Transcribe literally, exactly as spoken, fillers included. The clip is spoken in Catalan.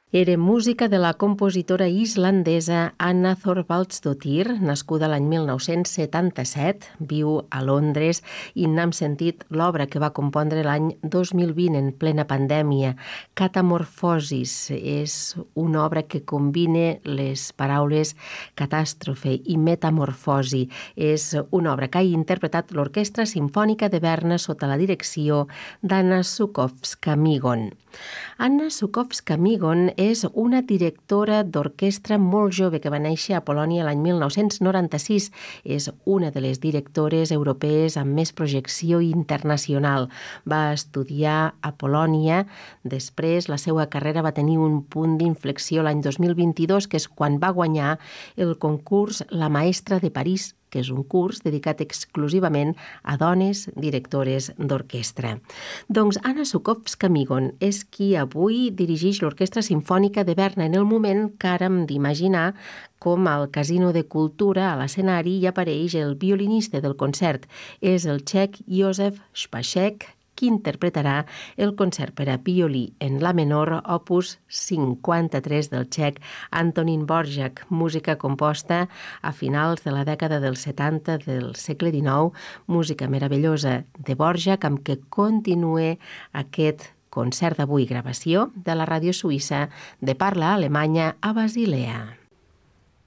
Era música de la compositora islandesa Anna Thorvaldsdóttir, nascuda l'any mil nou-cents setanta-set, viu a Londres i n'hem sentit l'obra que va compondre l'any dos mil vint en plena pandèmia. Catamorfosis és una obra que combina les paraules catàstrofe i metamorfosi. És una obra que ha interpretat l'Orquestra Simfònica de Berna sota la direcció d'Anna Žukovska-Migon. Anna Žukovska-Migon és una directora d'orquestra molt jove que va néixer a Polònia l'any mil nou-cents noranta-sis. És una de les directores europees amb més projecció internacional. Va estudiar a Polònia, després la seva carrera va tenir un punt d'inflexió l'any dos mil vint-i-dos, que és quan va guanyar el concurs La Maestra de París, que és un curs dedicat exclusivament a dones directores d'orquestra. Doncs Anna Žukovska-Migon és qui avui dirigeix l'Orquestra Simfònica de Berna en el moment que ara hem d'imaginar com al Casino de Cultura a l'escenari hi apareix el violinista del concert. És el txec Józef Spacek, qui interpretarà el concert per a violí en la menor, opus cinquanta-tres del txec Antonín Dvořák, música composta a finals de la dècada dels setanta del segle dinou, música meravellosa de Dvořák amb què continua aquest concert d'avui, gravació de la ràdio suïssa de parla alemanya a Basilea.